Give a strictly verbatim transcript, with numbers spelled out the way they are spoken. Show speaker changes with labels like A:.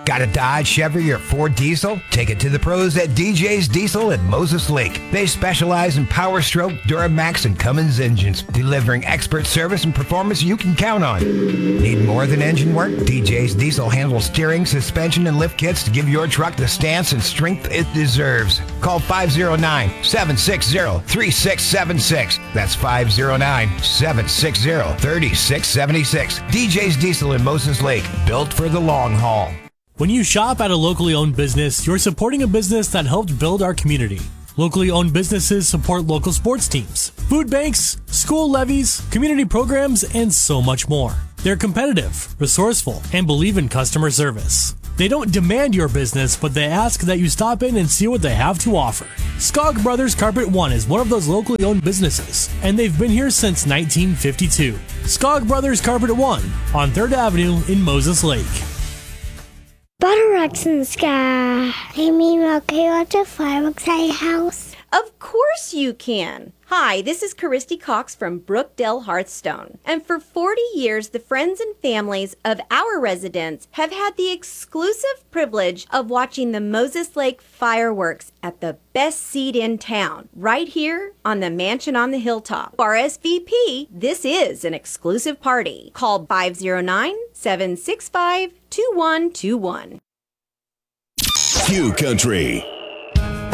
A: Got a Dodge, Chevy, or Ford diesel? Take it to the pros at D J's Diesel at Moses Lake. They specialize in Power Stroke, Duramax, and Cummins engines, delivering expert service and performance you can count on. Need more than engine work? D J's Diesel handles steering, suspension, and lift kits to give your truck the stance and strength it deserves. Call five oh nine, seven six zero, three six seven six. That's five oh nine, seven six zero, three six seven six. D J's Diesel in Moses Lake, built for the long haul.
B: When you shop at a locally owned business, you're supporting a business that helped build our community. Locally owned businesses support local sports teams, food banks, school levies, community programs, and so much more. They're competitive, resourceful, and believe in customer service. They don't demand your business, but they ask that you stop in and see what they have to offer. Skog Brothers Carpet One is one of those locally owned businesses, and they've been here since nineteen fifty-two. Skog Brothers Carpet One on third Avenue in Moses Lake.
C: Butterworks in the sky. Hey, Mima, can you watch a fireworks at your house?
D: Of course you can. Hi, this is Christy Cox from Brookdale Hearthstone. And for forty years, the friends and families of our residents have had the exclusive privilege of watching the Moses Lake fireworks at the best seat in town, right here on the Mansion on the Hilltop. R S V P, this is an exclusive party. Call five oh nine, seven six five, two one two one.
E: Q Country.